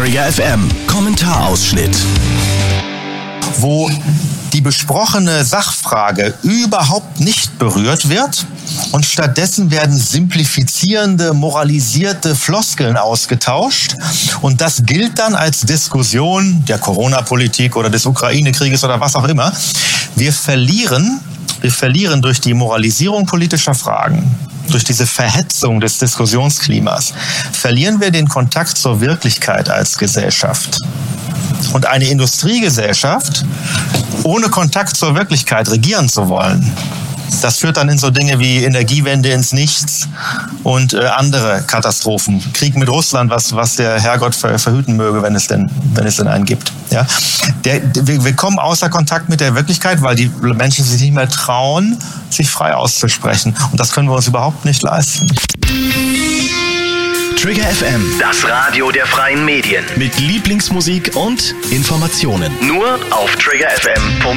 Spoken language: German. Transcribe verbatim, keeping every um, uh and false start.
Trigger F M Kommentarausschnitt. Wo die besprochene Sachfrage überhaupt nicht berührt wird und stattdessen werden simplifizierende, moralisierte Floskeln ausgetauscht und das gilt dann als Diskussion der Corona-Politik oder des Ukraine-Krieges oder was auch immer. Wir verlieren, wir verlieren durch die Moralisierung politischer Fragen, durch diese Verhetzung des Diskussionsklimas, verlieren wir den Kontakt zur Wirklichkeit als Gesellschaft. Und eine Industriegesellschaft ohne Kontakt zur Wirklichkeit regieren zu wollen, das führt dann in so Dinge wie Energiewende ins Nichts und äh, andere Katastrophen. Krieg mit Russland, was, was der Herrgott ver, verhüten möge, wenn es denn, wenn es denn einen gibt. Ja? Der, wir, wir kommen außer Kontakt mit der Wirklichkeit, weil die Menschen sich nicht mehr trauen, sich frei auszusprechen. Und das können wir uns überhaupt nicht leisten. Trigger F M, Das Radio der freien Medien. mit Lieblingsmusik und Informationen. Nur auf trigger f m punkt